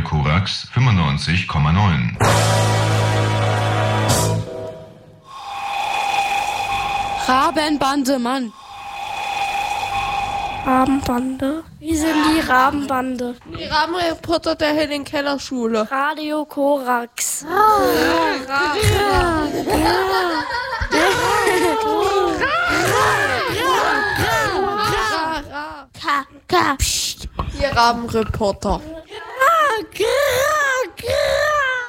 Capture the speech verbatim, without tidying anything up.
Korax fünfundneunzig Komma neun. Rabenbande, Mann. Rabenbande? Wie sind die Rabenbande? Die Rabenreporter der Helen-Keller-Schule. Radio Korax. Ihr Rabenreporter.